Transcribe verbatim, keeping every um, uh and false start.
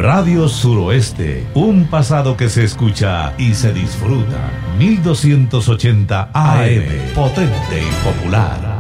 Radio Suroeste, un pasado que se escucha y se disfruta. mil doscientos ochenta A M, potente y popular.